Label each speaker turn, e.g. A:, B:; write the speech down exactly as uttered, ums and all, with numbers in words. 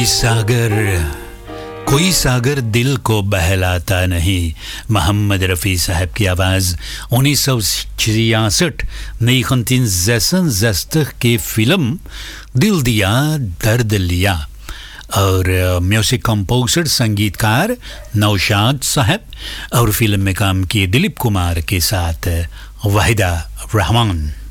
A: कोई सागर कोई सागर दिल को बहलाता नहीं, मोहम्मद रफ़ी साहब की आवाज़ उन्नीस सौ छियासठ negenhonderdzesenenzestig की फिल्म दिल दिया दर्द लिया और म्यूजिक कंपोजर संगीतकार नौशाद साहब और फिल्म में काम किए दिलीप कुमार के साथ वाहिदा रहमान।